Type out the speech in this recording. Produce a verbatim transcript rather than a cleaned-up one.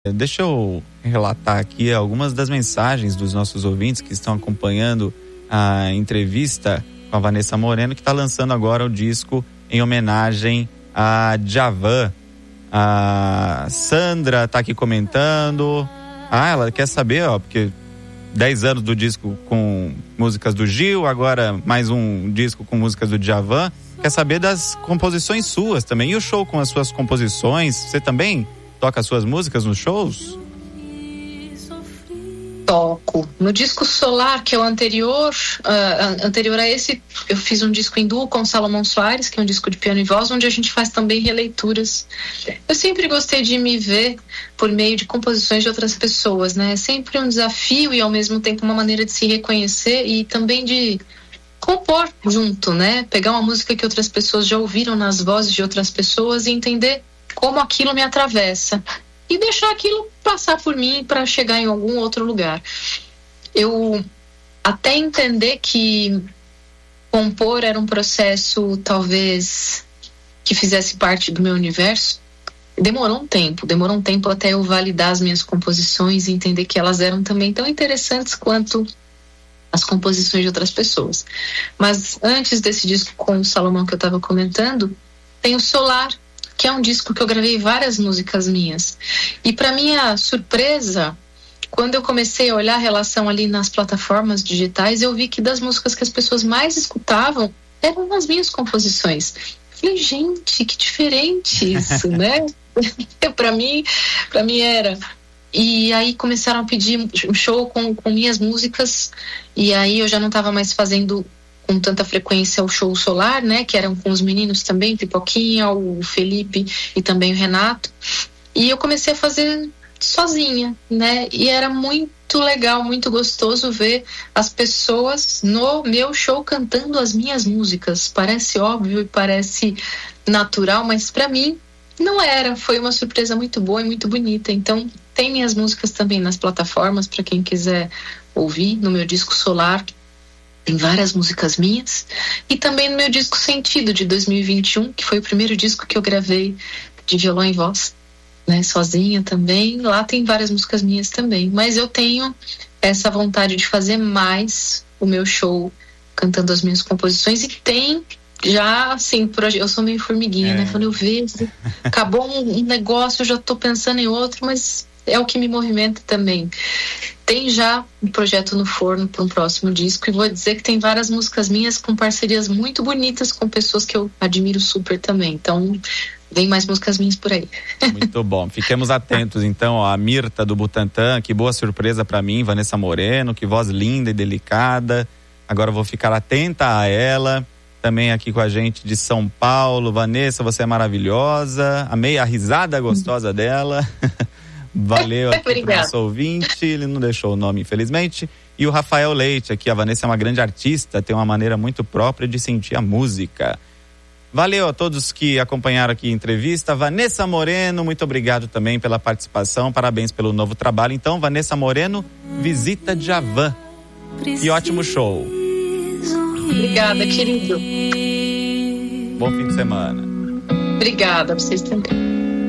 Deixa eu relatar aqui algumas das mensagens dos nossos ouvintes que estão acompanhando a entrevista com a Vanessa Moreno, que está lançando agora o disco em homenagem a Djavan. A Sandra está aqui comentando. Ah, ela quer saber, ó, porque dez anos do disco com músicas do Gil, agora mais um disco com músicas do Djavan. Quer saber das composições suas também. E o show com as suas composições? Você também toca as suas músicas nos shows? Toco. No disco Solar, que é o anterior, uh, anterior a esse, eu fiz um disco em duo com Salomão Soares, que é um disco de piano e voz, onde a gente faz também releituras. Eu sempre gostei de me ver por meio de composições de outras pessoas, né? É sempre um desafio e ao mesmo tempo uma maneira de se reconhecer e também de compor junto, né? Pegar uma música que outras pessoas já ouviram nas vozes de outras pessoas e entender como aquilo me atravessa e deixar aquilo passar por mim para chegar em algum outro lugar. Eu até entender que compor era um processo talvez que fizesse parte do meu universo, demorou um tempo, demorou um tempo até eu validar as minhas composições e entender que elas eram também tão interessantes quanto as composições de outras pessoas. Mas antes desse disco com o Salomão que eu estava comentando, tem o Solar, que é um disco que eu gravei várias músicas minhas. E para minha surpresa, quando eu comecei a olhar a relação ali nas plataformas digitais, eu vi que das músicas que as pessoas mais escutavam eram as minhas composições. Falei, gente, que diferente isso, né? para mim, para mim era. E aí começaram a pedir um show com, com minhas músicas, e aí eu já não estava mais fazendo com tanta frequência o show Solar, né, que eram com os meninos também, Pipoquinha, o Felipe e também o Renato, e eu comecei a fazer sozinha, né, e era muito legal, muito gostoso ver as pessoas no meu show cantando as minhas músicas. Parece óbvio e parece natural, mas para mim não era, foi uma surpresa muito boa e muito bonita. Então tem minhas músicas também nas plataformas para quem quiser ouvir. No meu disco Solar tem várias músicas minhas, e também no meu disco Sentido de dois mil e vinte e um, que foi o primeiro disco que eu gravei de violão e voz, né, sozinha também. Lá tem várias músicas minhas também, mas eu tenho essa vontade de fazer mais o meu show cantando as minhas composições, e tem já, assim, eu sou meio formiguinha, é. né? Quando eu vejo, acabou um, um negócio, eu já tô pensando em outro, mas é o que me movimenta também. Tem já um projeto no forno para um próximo disco, e vou dizer que tem várias músicas minhas com parcerias muito bonitas com pessoas que eu admiro super também. Então, vem mais músicas minhas por aí. Muito bom. Fiquemos atentos, então, ó, a Mirta do Butantã, que boa surpresa para mim, Vanessa Moreno, que voz linda e delicada. Agora eu vou ficar atenta a ela. Também aqui com a gente de São Paulo, Vanessa, você é maravilhosa. Amei a risada gostosa dela. Valeu aqui pro nosso ouvinte, ele não deixou o nome, infelizmente. E o Rafael Leite aqui, a Vanessa é uma grande artista, tem uma maneira muito própria de sentir a música. Valeu a todos que acompanharam aqui a entrevista. Vanessa Moreno, muito obrigado também pela participação, parabéns pelo novo trabalho. Então, Vanessa Moreno, visita Djavan. E ótimo show. Obrigada, querido. Bom fim de semana. Obrigada, vocês também.